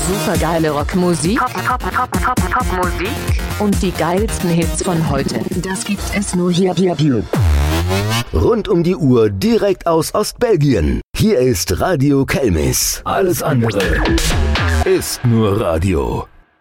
Supergeile Rockmusik. Top-Musik. Und die geilsten Hits von heute. Das gibt es nur hier. Rund um die Uhr direkt aus Ostbelgien. Hier ist Radio Kelmis. Alles andere ist nur Radio.